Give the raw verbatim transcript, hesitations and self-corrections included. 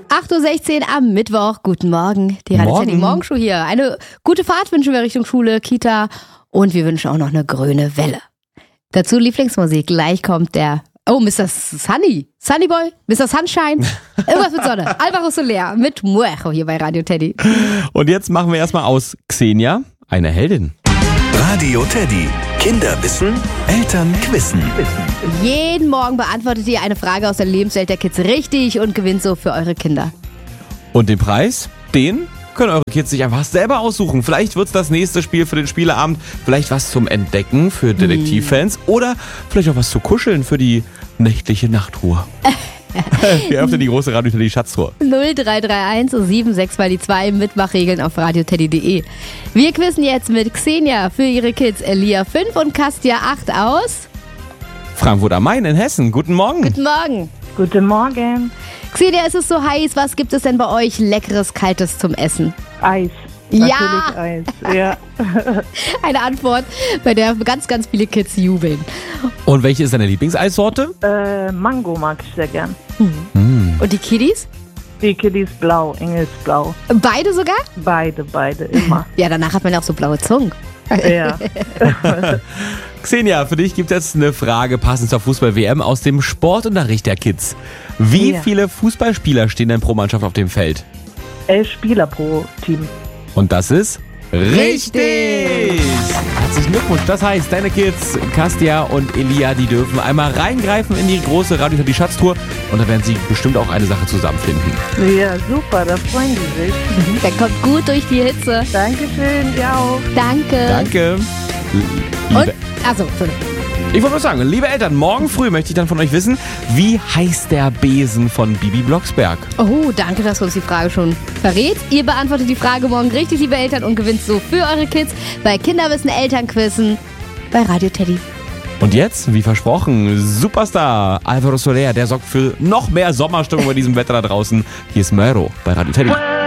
acht Uhr sechzehn am Mittwoch. Guten Morgen. Die Radio Teddy Morgenshow hier. Eine gute Fahrt wünschen wir Richtung Schule, Kita und wir wünschen auch noch eine grüne Welle. Dazu Lieblingsmusik. Gleich kommt der, oh, Mister Sunny. Sunny Boy, Mister Sunshine. Irgendwas mit Sonne. Alvaro Soler mit Muejo hier bei Radio Teddy. Und jetzt machen wir erstmal aus Xenia eine Heldin. Radio Teddy. Kinderwissen, Eltern quissen. Jeden Morgen beantwortet ihr eine Frage aus der Lebenswelt der Kids richtig und gewinnt so für eure Kinder. Und den Preis, den können eure Kids sich einfach selber aussuchen. Vielleicht wird es das nächste Spiel für den Spieleabend, vielleicht was zum Entdecken für Detektivfans hm. oder vielleicht auch was zu kuscheln für die nächtliche Nachtruhe. Wir öffnen die große Radio Teddy Schatztruhe. null drei drei eins sieben sechs zwei die zwei Mitmachregeln auf radioteddy punkt de. Wir quizzen jetzt mit Xenia für ihre Kids Elia fünf und Kastia acht aus Frankfurt am Main in Hessen. Guten Morgen. Guten Morgen. Guten Morgen. Xenia, es ist so heiß. Was gibt es denn bei euch Leckeres, Kaltes zum Essen? Eis. Ja! Natürlich Eis, ja. Eine Antwort, bei der ganz, ganz viele Kids jubeln. Und welche ist deine Lieblingseissorte? Äh, Mango mag ich sehr gern. Mhm. Und die Kiddies? Die Kiddies blau, Engels blau. Beide sogar? Beide, beide, immer. Ja, danach hat man ja auch so blaue Zungen. Ja. Xenia, für dich gibt es jetzt eine Frage passend zur Fußball-W M aus dem Sportunterricht der Kids. Wie Ja. viele Fußballspieler stehen denn pro Mannschaft auf dem Feld? Elf Spieler pro Team. Und das ist richtig! Herzlichen Glückwunsch. Das heißt, deine Kids, Kastia und Elia, die dürfen einmal reingreifen in die große Radio Teddy Schatztruhe und da werden sie bestimmt auch eine Sache zusammenfinden. Ja, super, da freuen die sich. Der kommt gut durch die Hitze. Dankeschön, dir auch. Danke. Danke. Und, Liebe, achso, Entschuldigung. ich wollte nur sagen, liebe Eltern, morgen früh möchte ich dann von euch wissen, wie heißt der Besen von Bibi Blocksberg? Oh, danke, dass du uns die Frage schon verrät. Ihr beantwortet die Frage morgen richtig, liebe Eltern, und gewinnt so für eure Kids bei Kinderwissen Elternquissen bei Radio Teddy. Und jetzt, wie versprochen, Superstar Alvaro Soler, der sorgt für noch mehr Sommerstimmung bei diesem Wetter da draußen. Hier ist Muejo bei Radio Teddy.